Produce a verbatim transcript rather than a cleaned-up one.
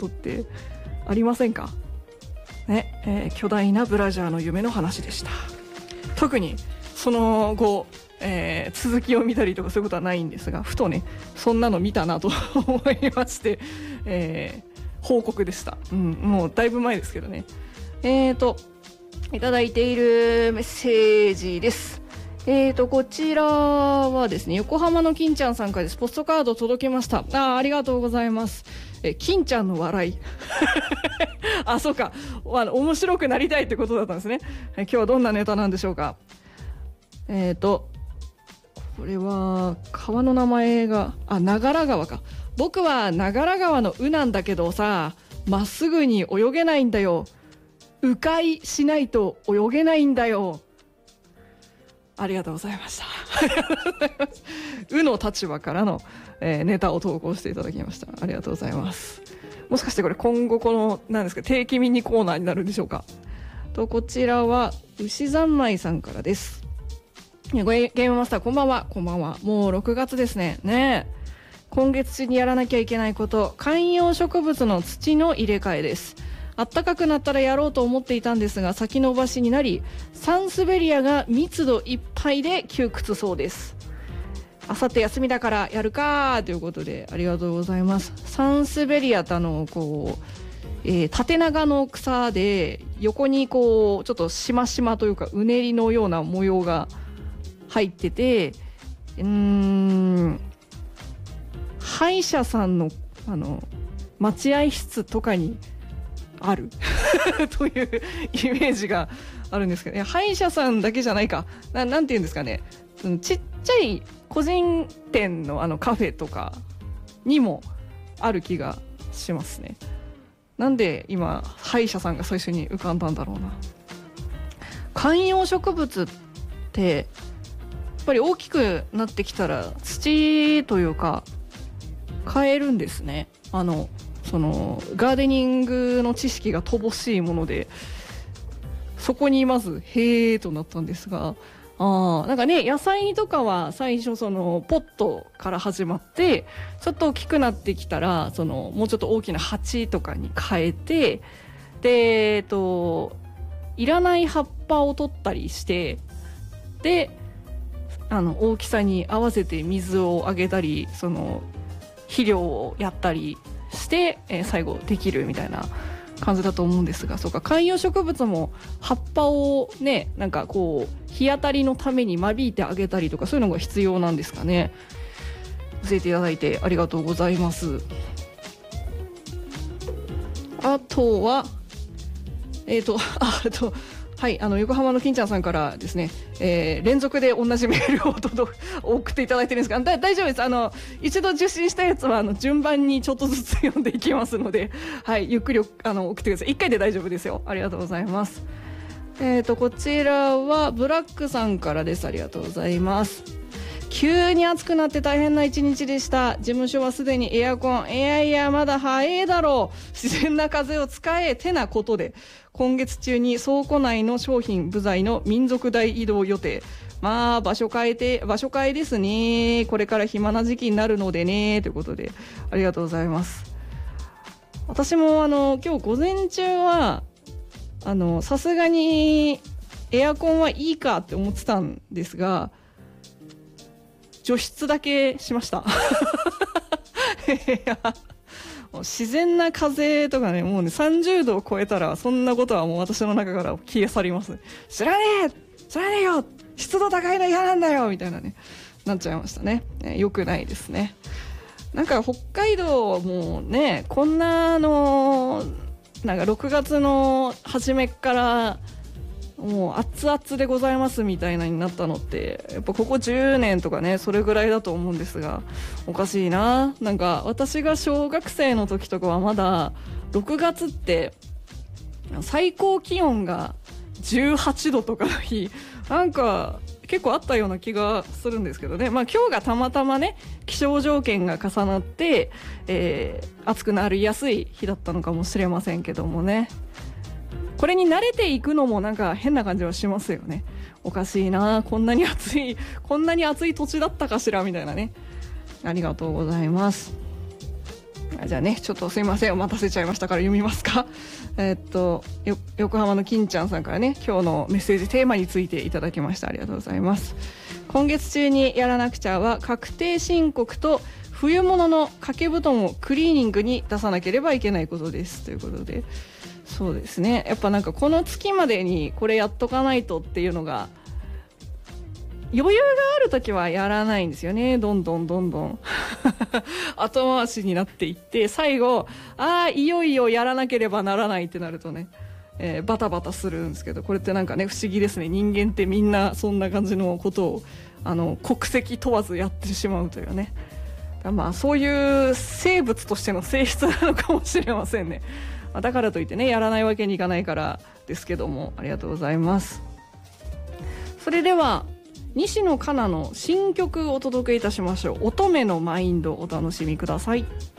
ことってありませんかね、えー、巨大なブラジャーの夢の話でした。特にその後、えー、続きを見たりとかそういうことはないんですが、ふとねそんなの見たなと思いまして、えー、報告でした、うん、もうだいぶ前ですけどね。えーといただいているメッセージです。えーとこちらはですね、横浜の金ちゃんさんからです。ポストカード届きました。あ、ありがとうございます。え金ちゃんの笑いあ、そうか、あの面白くなりたいってことだったんですね。え今日はどんなネタなんでしょうか。えーとこれは川の名前があ長良川か。僕は長良川の鵜なんだけどさ、まっすぐに泳げないんだよ。迂回しないと泳げないんだよ。ありがとうございました鵜の立場からの、えー、ネタを投稿していただきました。ありがとうございます。もしかしてこれ今後この何ですか、定期ミニコーナーになるんでしょうか。とこちらは牛三昧さんからです。ゲームマスターこんばんは。こんばんは。もうろくがつですね。ねえ、今月中にやらなきゃいけないこと、観葉植物の土の入れ替えです。暖かくなったらやろうと思っていたんですが先延ばしになり、サンスベリアが密度いっぱいで窮屈そうです。あさって休みだからやるかということで、ありがとうございます。サンスベリアってあのこう、えー、縦長の草で横にこうちょっとしましまというかうねりのような模様が入ってて、うーん歯医者さんのあの待合室とかにあるというイメージがあるんですけど、ね、歯医者さんだけじゃないか な, なんていうんですかね、ちっちゃい個人店 の, あのカフェとかにもある気がしますね。なんで今歯医者さんが最初に浮かんだんだろうな。観葉植物ってやっぱり大きくなってきたら土というか変えるんですね。あのそのガーデニングの知識が乏しいもので、そこにまずへーとなったんですが、あなんかね、野菜とかは最初そのポットから始まってちょっと大きくなってきたらそのもうちょっと大きな鉢とかに変えて、で、えっと、いらない葉っぱを取ったりして、であの大きさに合わせて水をあげたりその肥料をやったりして、えー、最後できるみたいな感じだと思うんですが、そうか、観葉植物も葉っぱをね、なんかこう日当たりのために間引いてあげたりとかそういうのが必要なんですかね。教えていただいてありがとうございます。あとはえっとあとはい、あの横浜の金ちゃんさんからですね、えー、連続で同じメールを届送っていただいてるんですが、だ大丈夫です。あの一度受信したやつはあの順番にちょっとずつ読んでいきますので、はい、ゆっくりあの送ってください。いっかいで大丈夫ですよ。ありがとうございます。えーとこちらはブラックさんからです。ありがとうございます。急に暑くなって大変な一日でした。事務所はすでにエアコン、いやいやまだ早いだろう、自然な風を使えてなことで今月中に倉庫内の商品部材の民族大移動予定。まあ場所変えて場所変えですね。これから暇な時期になるのでねということで、ありがとうございます。私もあの今日午前中はあのさすがにエアコンはいいかって思ってたんですが、除湿だけしましたいや自然な風とかね、もうねさんじゅうどを超えたらそんなことはもう私の中から消え去ります。知らねえ知らねえよ、湿度高いの嫌なんだよみたいなね、なっちゃいましたね。ね、よくないですね。なんか北海道はもうね、こんなのなんかろくがつの初めからもう熱々でございますみたいなになったのってやっぱここじゅうねんとかね、それぐらいだと思うんですが、おかしいな。なんか私が小学生の時とかはまだろくがつって最高気温がじゅうはちどとかの日なんか結構あったような気がするんですけどね。まあ今日がたまたまね気象条件が重なって、えー、暑くなりやすい日だったのかもしれませんけどもね、これに慣れていくのもなんか変な感じはしますよね。おかしいな、こんなに暑いこんなに暑い土地だったかしらみたいなね。ありがとうございます。 じゃあね、ちょっとすいません、お待たせちゃいましたから読みますか。えーっとよ横浜の金ちゃんさんからね、今日のメッセージテーマについていただきました。ありがとうございます。今月中にやらなくちゃは確定申告と冬物の掛け布団をクリーニングに出さなければいけないことですということで、そうですね、やっぱなんかこの月までにこれやっとかないとっていうのが余裕があるときはやらないんですよね。どんどんどんどん後回しになっていって、最後ああいよいよやらなければならないってなるとね、えー、バタバタするんですけど、これってなんかね不思議ですね。人間ってみんなそんな感じのことをあの国籍問わずやってしまうというね、まあそういう生物としての性質なのかもしれませんね。だからといってねやらないわけにいかないからですけども、ありがとうございます。それでは西野カナの新曲をお届けいたしましょう。乙女のマインド、お楽しみください。